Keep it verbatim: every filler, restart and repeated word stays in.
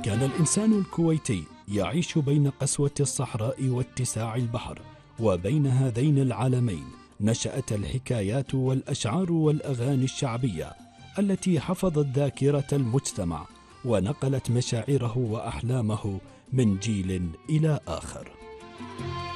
كان الإنسان الكويتي يعيش بين قسوة الصحراء واتساع البحر، وبين هذين العالمين نشأت الحكايات والأشعار والأغاني الشعبية التي حفظت ذاكرة المجتمع ونقلت مشاعره وأحلامه من جيل إلى آخر.